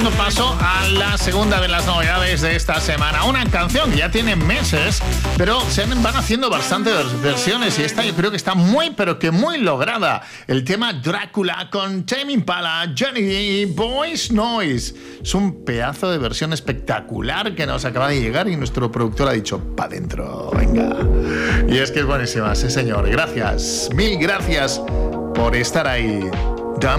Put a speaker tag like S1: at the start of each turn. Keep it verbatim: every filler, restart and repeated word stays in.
S1: Paso a la segunda de las novedades de esta semana. Una canción que ya tiene meses, pero se van haciendo bastantes versiones y esta yo creo que está muy, pero que muy lograda. El tema Drácula con Tame Impala, Johnny Boys Noise. Es un pedazo de versión espectacular que nos acaba de llegar y nuestro productor ha dicho, pa' dentro, venga. Y es que es buenísima, sí señor. Gracias, mil gracias por estar ahí.